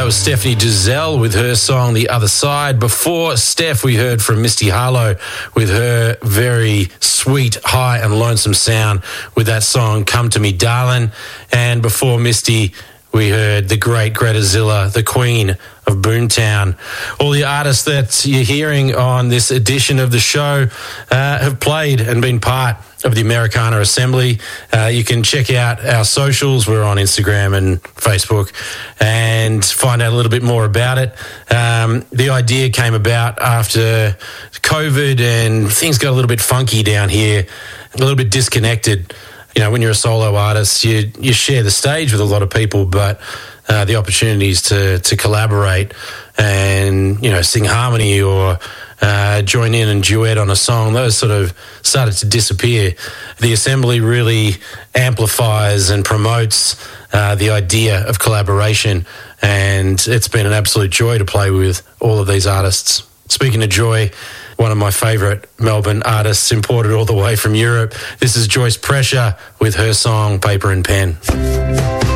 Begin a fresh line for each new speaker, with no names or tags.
That was Stephanie Giselle with her song The Other Side. Before Steph, we heard from Misty Harlow with her very sweet, high and lonesome sound with that song Come to Me Darling. And before Misty, we heard the great Greta Zilla, the queen of Boomtown. All the artists that you're hearing on this edition of the show have played and been part of the Americana Assembly. You can check out our socials. We're on Instagram and Facebook and find out a little bit more about it. The idea came about after COVID and things got a little bit funky down here, a little bit disconnected. You know, when you're a solo artist, you share the stage with a lot of people, but the opportunities to collaborate and, you know, sing harmony or join in and duet on a song, those sort of started to disappear. The Assembly really amplifies and promotes the idea of collaboration, and it's been an absolute joy to play with all of these artists. Speaking of joy, one of my favourite Melbourne artists imported all the way from Europe. This is Joyce Pressure with her song Paper and Pen.